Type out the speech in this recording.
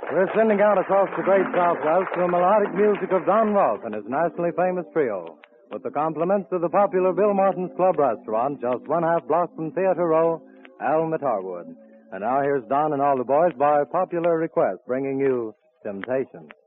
We're sending out across the great Southwest the melodic music of Don Rolfe and his nationally famous trio, with the compliments of the popular Bill Martin's Club restaurant, just 1/2 block from Theater Row, Elm at Harwood. And now here's Don and all the boys by popular request, bringing you Temptation.